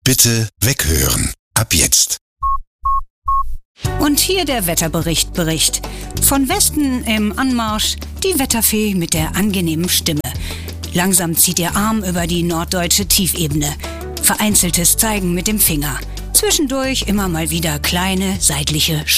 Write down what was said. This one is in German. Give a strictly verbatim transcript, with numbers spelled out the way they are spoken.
Bitte weghören. Ab jetzt. Und hier der Wetterbericht Bericht. Von Westen im Anmarsch die Wetterfee mit der angenehmen Stimme. Langsam zieht ihr Arm über die norddeutsche Tiefebene. Vereinzeltes Zeigen mit dem Finger. Zwischendurch immer mal wieder kleine seitliche